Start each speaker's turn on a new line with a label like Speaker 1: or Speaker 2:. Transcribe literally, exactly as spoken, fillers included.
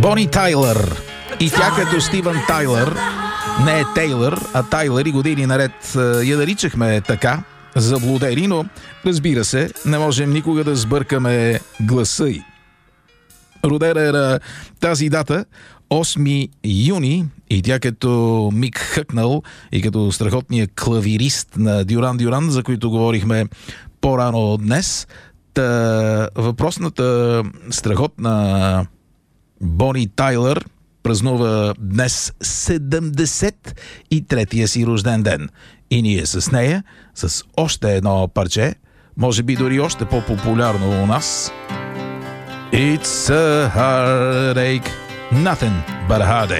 Speaker 1: Бони Тайлър. И тя като Стивън Тайлър, не е Тейлър, а Тайлър, и години наред я наричахме така, заблудери, но разбира се, не можем никога да сбъркаме гласа й. Родена е на тази дата, осми юни, и тя като Мик Хъкнал и като страхотния клавирист на Дюран Дюран, за които говорихме по-рано днес. Та въпросната страхотна Бони Тайлър празнува днес седемдесет и третия си рожден ден. И ние с нея, с още едно парче, може би дори още по-популярно у нас. It's a heartache, nothing but a heartache.